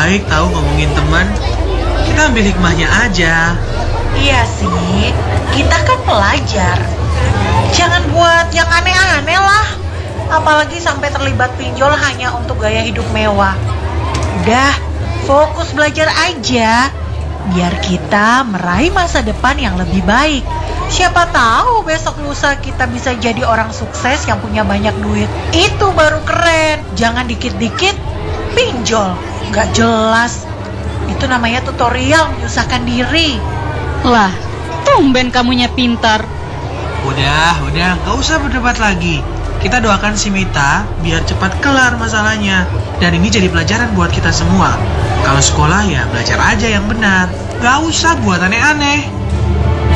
baik tahu ngomongin teman. Kita ambil hikmahnya aja. Iya sih, kita kan pelajar. Jangan buat yang aneh-aneh lah. Apalagi sampai terlibat pinjol hanya untuk gaya hidup mewah. Udah, fokus belajar aja. Biar kita meraih masa depan yang lebih baik. Siapa tahu besok lusa kita bisa jadi orang sukses yang punya banyak duit. Itu baru keren. Jangan dikit-dikit pinjol. Gak jelas. Itu namanya tutorial menyusahkan diri. Lah, tumben kamunya pintar. Udah, gak usah berdebat lagi. Kita doakan si Mita biar cepat kelar masalahnya. Dan ini jadi pelajaran buat kita semua. Kalau sekolah ya belajar aja yang benar. Gak usah buat aneh-aneh.